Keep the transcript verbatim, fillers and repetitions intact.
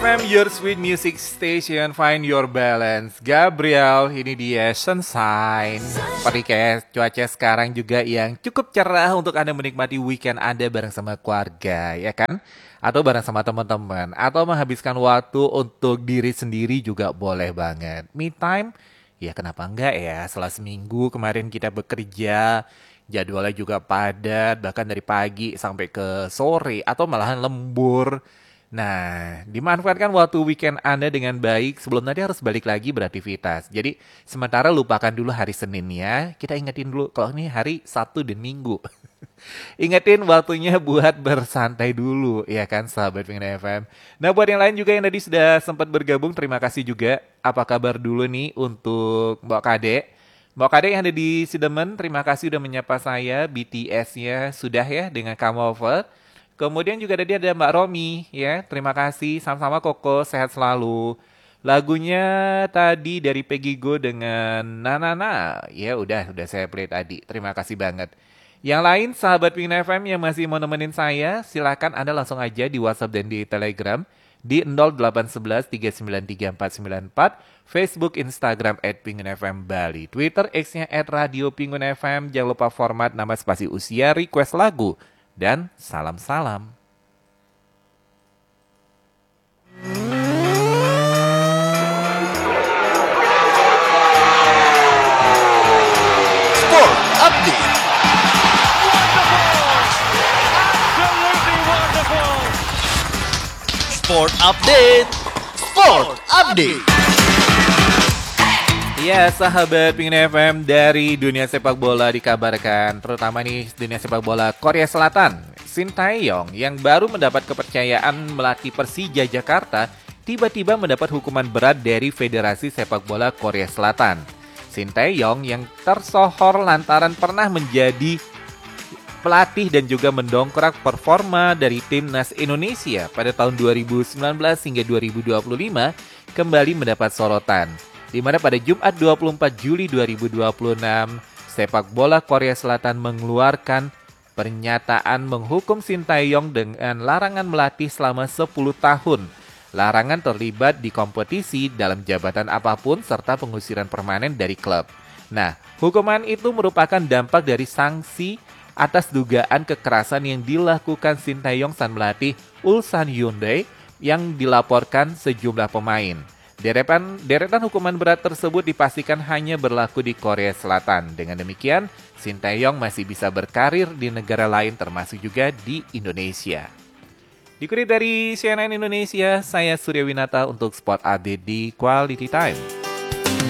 F M Your Sweet Music Station, find your balance. Gabriel, ini dia Sunshine. Seperti kayak cuaca sekarang juga yang cukup cerah untuk Anda menikmati weekend Anda bareng sama keluarga, ya kan? Atau bareng sama teman-teman, atau menghabiskan waktu untuk diri sendiri juga boleh banget. Me time, ya kenapa enggak ya? Setelah seminggu kemarin kita bekerja, jadwalnya juga padat, bahkan dari pagi sampai ke sore, atau malahan lembur. Nah, dimanfaatkan waktu weekend Anda dengan baik sebelum nanti harus balik lagi beraktivitas. Jadi, sementara lupakan dulu hari Seninnya, kita ingetin dulu kalau ini hari Sabtu dan Minggu. Ingetin waktunya buat bersantai dulu, ya kan sahabat Pengen F M. Nah, buat yang lain juga yang tadi sudah sempat bergabung, terima kasih juga. Apa kabar dulu nih untuk Mbak Kade? Mbak Kade yang ada di Sidemen, terima kasih udah menyapa saya. B T S-nya sudah ya dengan Come Over. Kemudian juga tadi ada Mbak Romi ya, terima kasih, sama-sama Koko, sehat selalu. Lagunya tadi dari Peggy Go dengan Nanana, ya udah udah saya play tadi, terima kasih banget. Yang lain sahabat Pingin F M yang masih mau nemenin saya, silakan Anda langsung aja di WhatsApp dan di Telegram di nol delapan satu satu tiga sembilan tiga empat sembilan empat, Facebook, Instagram at Pingin F M Bali, Twitter X-nya at Radio Pingin F M. Jangan lupa format nama spasi usia, request lagu. Dan salam-salam. Sport Update. Sport Update. Sport Update. Ya sahabat Pingin F M, dari dunia sepak bola dikabarkan, terutama nih dunia sepak bola Korea Selatan, Shin Tae-yong yang baru mendapat kepercayaan melatih Persija Jakarta tiba-tiba mendapat hukuman berat dari Federasi Sepak Bola Korea Selatan. Shin Tae-yong yang tersohor lantaran pernah menjadi pelatih dan juga mendongkrak performa dari timnas Indonesia pada tahun dua ribu sembilan belas hingga dua ribu dua puluh lima kembali mendapat sorotan. Di mana pada Jumat dua puluh empat Juli dua ribu dua puluh enam, sepak bola Korea Selatan mengeluarkan pernyataan menghukum Shin Tae-yong dengan larangan melatih selama sepuluh tahun. Larangan terlibat di kompetisi dalam jabatan apapun serta pengusiran permanen dari klub. Nah, hukuman itu merupakan dampak dari sanksi atas dugaan kekerasan yang dilakukan Shin Tae-yong saat melatih Ulsan Hyundai yang dilaporkan sejumlah pemain. Deretan, deretan hukuman berat tersebut dipastikan hanya berlaku di Korea Selatan. Dengan demikian, Shin Tae-yong masih bisa berkarir di negara lain termasuk juga di Indonesia. Dikutip dari C N N Indonesia, saya Surya Winata untuk Sport Update di Quality Time.